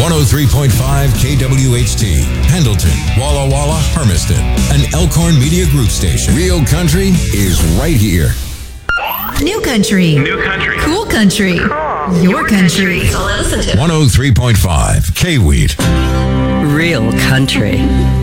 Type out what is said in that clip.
103.5 KWHT, Pendleton, Walla Walla, Hermiston, an Elkhorn Media Group station. Real country is right here. New country. New country. Cool country. Cool. Your country. So listen to 103.5 K-Wheat. Real country.